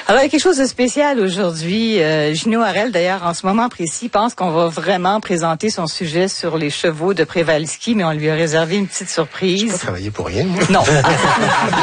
Alors, il y a quelque chose de spécial aujourd'hui. Junot Harel, d'ailleurs, en ce moment précis, pense qu'on va vraiment présenter son sujet sur les chevaux de Przewalski, mais on lui a réservé une petite surprise. Je peux pas travailler pour rien, moi. Non.